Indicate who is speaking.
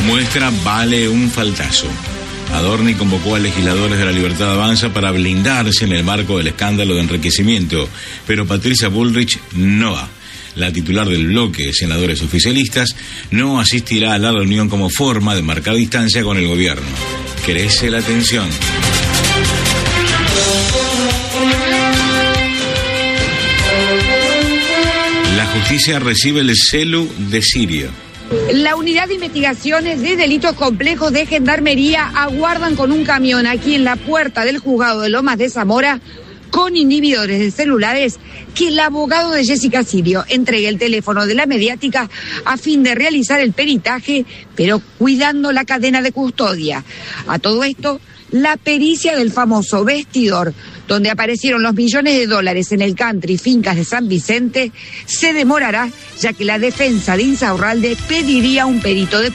Speaker 1: muestra vale un faltazo. Adorni convocó a legisladores de La Libertad Avanza para blindarse en el marco del escándalo de enriquecimiento, pero Patricia Bullrich no va. La titular del bloque de senadores oficialistas no asistirá a la reunión como forma de marcar distancia con el gobierno. Crece la tensión. La justicia recibe el celu de Sirio.
Speaker 2: La unidad de investigaciones de delitos complejos de Gendarmería aguardan con un camión aquí en la puerta del juzgado de Lomas de Zamora con inhibidores de celulares que el abogado de Jessica Sirio entregue el teléfono de la mediática a fin de realizar el peritaje, pero cuidando la cadena de custodia. A todo esto, la pericia del famoso vestidor, donde aparecieron los millones de dólares en el country Fincas de San Vicente, se demorará, ya que la defensa de Insaurralde pediría un perito de